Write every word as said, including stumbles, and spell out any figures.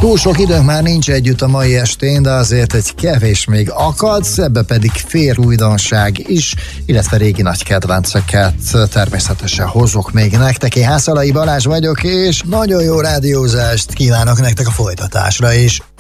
Túl sok időnk már nincs együtt a mai estén, de azért egy kevés még akadsz, ebbe pedig fér újdonság is, illetve régi nagy kedvenceket természetesen hozok még nektek. Én Hászalai Balázs vagyok, és nagyon jó rádiózást kívánok nektek a folytatásra is.